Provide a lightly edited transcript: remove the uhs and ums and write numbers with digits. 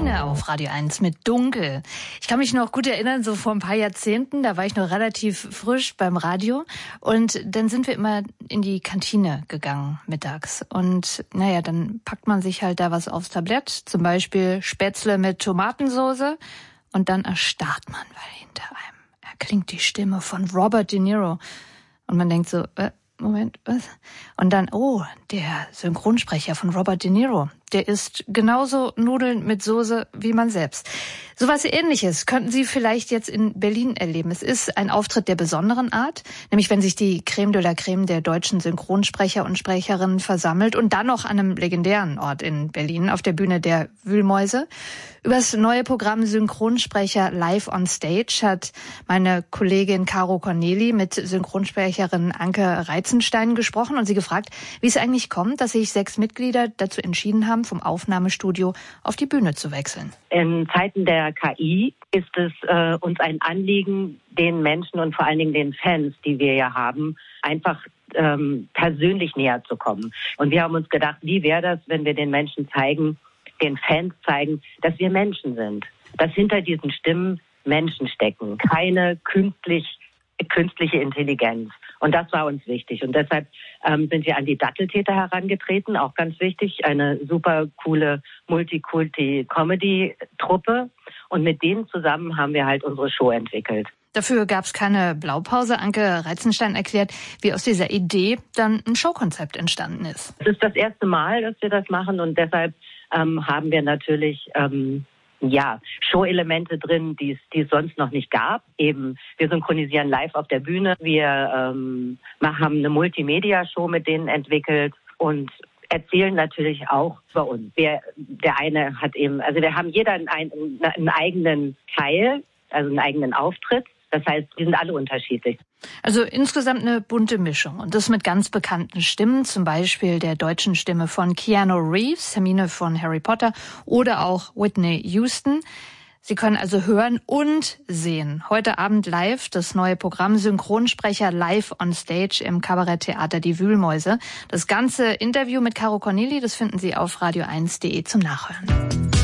Sabine auf Radio 1 mit Dunkel. Ich kann mich noch gut erinnern, so vor ein paar Jahrzehnten, da war ich noch relativ frisch beim Radio und dann sind wir immer in die Kantine gegangen mittags und dann packt man sich halt da was aufs Tablett, zum Beispiel Spätzle mit Tomatensoße und dann erstarrt man, weil hinter einem erklingt die Stimme von Robert De Niro und man denkt so, Moment, was? Und dann, der Synchronsprecher von Robert De Niro, der isst genauso Nudeln mit Soße wie man selbst. Sowas Ähnliches könnten Sie vielleicht jetzt in Berlin erleben. Es ist ein Auftritt der besonderen Art, nämlich wenn sich die Creme de la Creme der deutschen Synchronsprecher und Sprecherinnen versammelt und dann noch an einem legendären Ort in Berlin auf der Bühne der Wühlmäuse. Über das neue Programm Synchronsprecher Live on Stage hat meine Kollegin Caro Corneli mit Synchronsprecherin Anke Reizenstein gesprochen und sie gefragt, wie es eigentlich kommt, dass sich 6 Mitglieder dazu entschieden haben, vom Aufnahmestudio auf die Bühne zu wechseln. In Zeiten der KI ist es uns ein Anliegen, den Menschen und vor allen Dingen den Fans, die wir ja haben, einfach persönlich näher zu kommen. Und wir haben uns gedacht, wie wäre das, wenn wir den Menschen zeigen, den Fans zeigen, dass wir Menschen sind, dass hinter diesen Stimmen Menschen stecken, keine künstliche Intelligenz. Und das war uns wichtig. Und deshalb sind wir an die Datteltäter herangetreten, auch ganz wichtig, eine super coole Multikulti-Comedy-Truppe. Und mit denen zusammen haben wir halt unsere Show entwickelt. Dafür gab es keine Blaupause. Anke Reizenstein erklärt, wie aus dieser Idee dann ein Showkonzept entstanden ist. Es ist das erste Mal, dass wir das machen und deshalb haben wir natürlich Show-Elemente drin, die es sonst noch nicht gab. Eben, wir synchronisieren live auf der Bühne. Wir haben eine Multimedia-Show mit denen entwickelt und erzählen natürlich auch über uns. Wir haben jeder einen eigenen Teil, also einen eigenen Auftritt. Das heißt, die sind alle unterschiedlich. Also insgesamt eine bunte Mischung. Und das mit ganz bekannten Stimmen, zum Beispiel der deutschen Stimme von Keanu Reeves, Hermine von Harry Potter oder auch Whitney Houston. Sie können also hören und sehen. Heute Abend live das neue Programm Synchronsprecher Live on Stage im Kabaretttheater Die Wühlmäuse. Das ganze Interview mit Caro Corneli, das finden Sie auf radio1.de zum Nachhören.